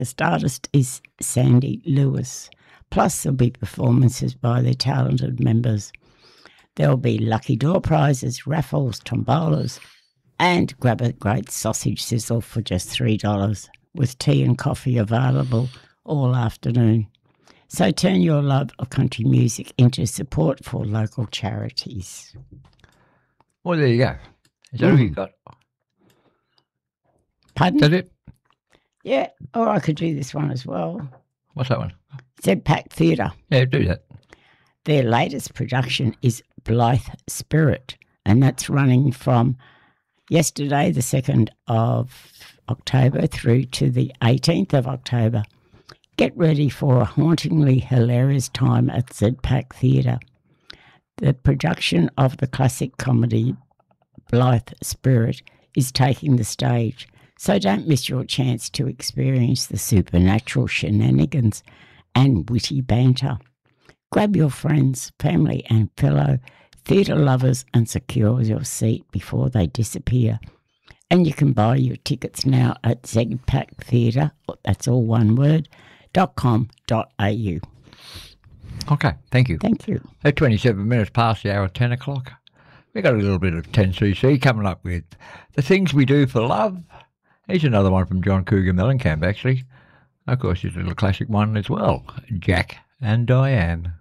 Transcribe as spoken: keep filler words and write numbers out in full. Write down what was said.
breakfast artist is Sandy Lewis. Plus, there'll be performances by their talented members. There'll be lucky door prizes, raffles, tombolas, and grab a great sausage sizzle for just three dollars, with tea and coffee available all afternoon. So turn your love of country music into support for local charities. Well, there you go. Is that mm. all you got? Pardon? Is that it? Yeah, or I could do this one as well. What's that one? Z-Pack Theatre. Yeah, do that. Their latest production is Blythe Spirit, and that's running from yesterday, the second of October, through to the eighteenth of October. Get ready for a hauntingly hilarious time at Z-Pack Theatre. The production of the classic comedy Blythe Spirit is taking the stage, so don't miss your chance to experience the supernatural shenanigans and witty banter. Grab your friends, family and fellow theatre lovers and secure your seat before they disappear. And you can buy your tickets now at Z-Pack Theatre, that's all one word, dot com dot a u. Okay, thank you. Thank you. At twenty-seven minutes past the hour of ten o'clock, we got a little bit of ten C C coming up with The Things We Do for Love. Here's another one from John Cougar Mellencamp, actually. Of course, it's a little classic one as well, Jack and Diane.